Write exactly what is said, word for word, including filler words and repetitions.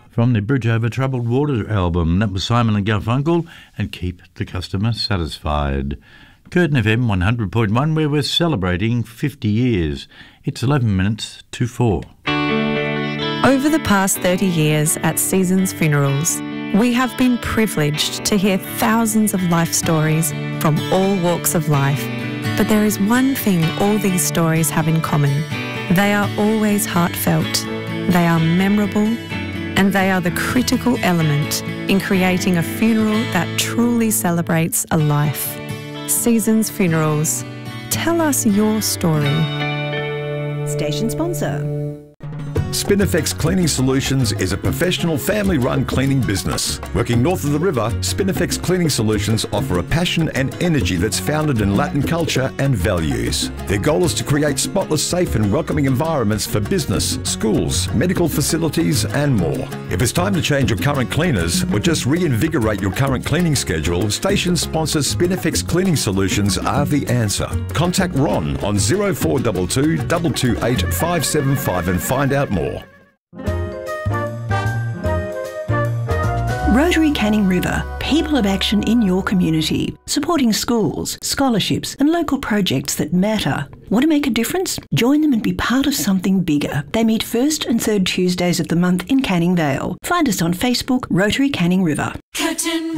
from the Bridge Over Troubled Water album. That was Simon and Garfunkel and Keep the Customer Satisfied. Curtin F M one hundred point one, where we're celebrating fifty years. It's eleven minutes to four. Over the past thirty years at Seasons Funerals, we have been privileged to hear thousands of life stories from all walks of life. But there is one thing all these stories have in common. They are always heartfelt, they are memorable, and they are the critical element in creating a funeral that truly celebrates a life. Seasons Funerals. Tell us your story. Station sponsor. Spinifex Cleaning Solutions is a professional family-run cleaning business. Working north of the river, Spinifex Cleaning Solutions offer a passion and energy that's founded in Latin culture and values. Their goal is to create spotless, safe and welcoming environments for business, schools, medical facilities and more. If it's time to change your current cleaners or just reinvigorate your current cleaning schedule, station sponsor Spinifex Cleaning Solutions are the answer. Contact Ron on zero four two two, two two eight, five seven five and find out more. Rotary Canning River, people of action in your community, supporting schools, scholarships and local projects that matter. Want to make a difference? Join them and be part of something bigger. They meet first and third Tuesdays of the month in Canning Vale. Find us on Facebook, Rotary Canning River. Curtin